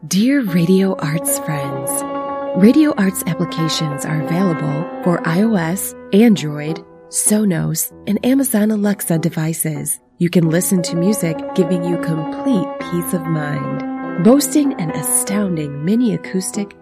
Dear Radio Arts friends, Radio Arts applications are available for iOS, Android, Sonos, and Amazon Alexa devices. You can listen to music giving you complete peace of mind. Boasting an astounding mini acoustic